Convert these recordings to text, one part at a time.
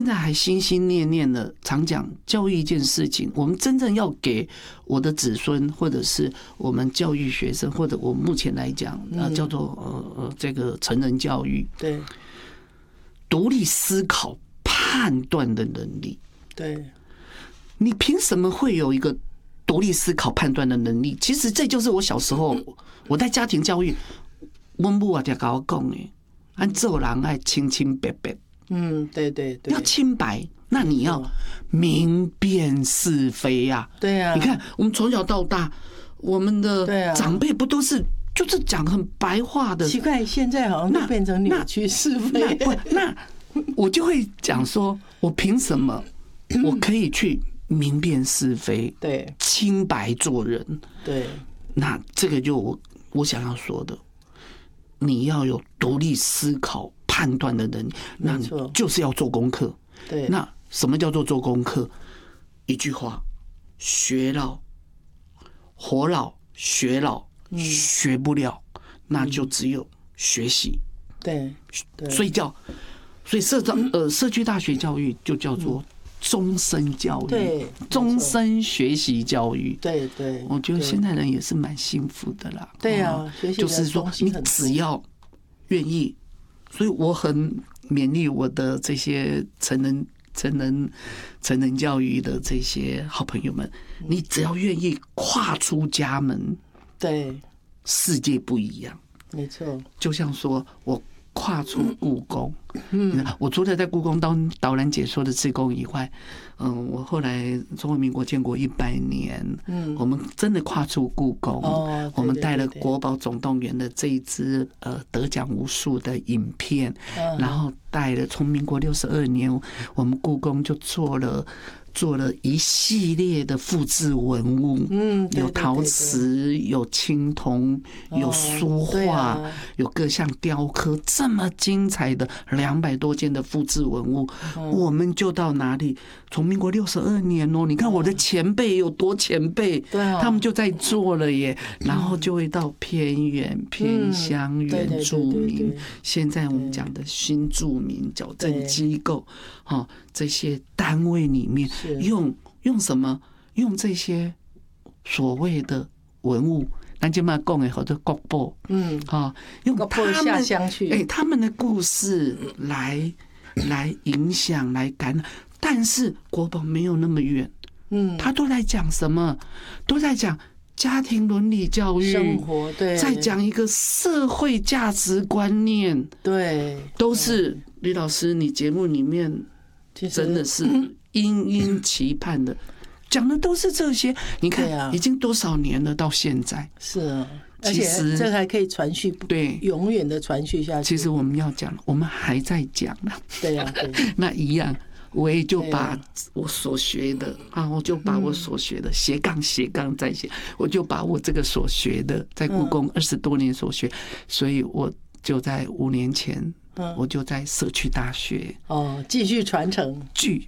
现在还心心念念的，常讲教育一件事情，我们真正要给我的子孙，或者是我们教育学生，或者我目前来讲，叫做这个成人教育， 对， 独立思考、判断的能力。 对， 你凭什么会有一个独立思考、判断的能力？其实这就是我小时候我在家庭教育，我母啊就跟我讲的，按做人爱清清白白。 对对对， 要清白，那你要明辨是非呀。 对啊， 你看我们从小到大，我们的长辈不都是就是讲很白话的？ 奇怪，现在好像都变成扭曲是非。 那我就会讲说，我凭什么我可以去明辨是非？ 对， 清白做人。 对， 那这个就我想要说的，你要有独立思考、判断的能力，那你就是要做功课。 对， 那什么叫做功课？一句话：学老、活老、学老，学不了，那就只有学习。 对， 睡觉。所以社区大学教育就叫做终身教育， 对， 终身学习教育。 对对， 我觉得现代人也是蛮幸福的啦。 对啊， 就是说你只要愿意，所以我很勉励我的这些成人教育的这些好朋友们，你只要愿意跨出家门， 对， 世界不一样。 没错， 就像说我跨出故宫，我除了在故宫当导览解说的志工以外，我后来中华民国建国100年，我们真的跨出故宫，我们带了国宝总动员的这一支得奖无数的影片，然后带了从民国62年，我们故宫就做了一系列的复制文物，有陶瓷，有青铜，有书画，有各项雕刻，这么精彩的200多件的复制文物，我们就到哪里？从民国62年哦，你看我的前辈有多前辈，他们就在做了耶，然后就会到偏远、偏乡、原住民，现在我们讲的新住民矫正机构，这些单位里面用什么？用这些所谓的文物，咱就嘛讲的好多国宝，用他们下乡去， 他们的故事来影响、来感染。但是国宝没有那么远，他都在讲什么？都在讲家庭伦理教育、 生活，对， 在讲一个社会价值观念， 对， 都是李老师你节目里面真的是殷殷期盼的，讲的都是这些。你看，已经多少年了，到现在是啊，而且这还可以传续， 对， 永远的传续下去。 其实我们要讲，我们还在讲呢。 对呀， 那一样。我也就把我所学的我就把我所学的斜杠再写，我就把我这个所学的在故宫20多年所学，所以我就在5年前，我就在社区大学继续传承。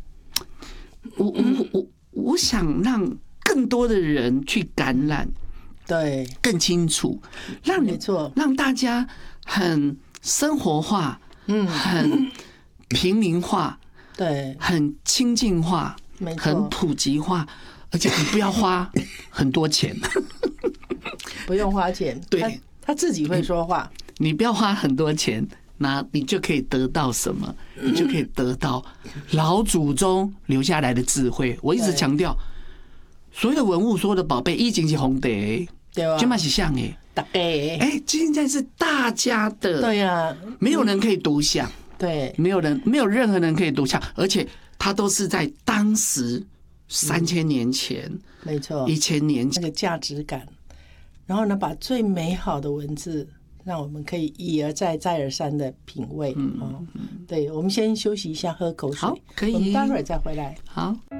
我想让更多的人去感染， 对， 更清楚， 没错， 让大家很生活化，很平民化。 对， 很亲近化，很普及化，而且你不要花很多钱， 不用花钱，对，他自己会说话。 你不要花很多钱，那你就可以得到什么？你就可以得到老祖宗留下来的智慧。我一直强调，所有的文物、所有的宝贝，已经是红的， 对吧？ 就嘛是像大家现在是大家的， 对呀，没有人可以独享。 对， 没有任何人可以独享，而且他都是在当时3000年前， 没错 ，1000年前那个价值感，然后呢，把最美好的文字，让我们可以一而再、再而三的品味。对，我们先休息一下，喝口水， 好，可以， 我们待会儿再回来。 好。